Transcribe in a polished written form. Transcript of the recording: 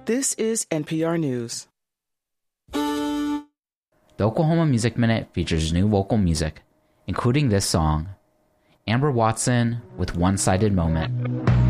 This is NPR News. The Oklahoma Music Minute features new vocal music, including this song, Amber Watson with One-Sided Moment.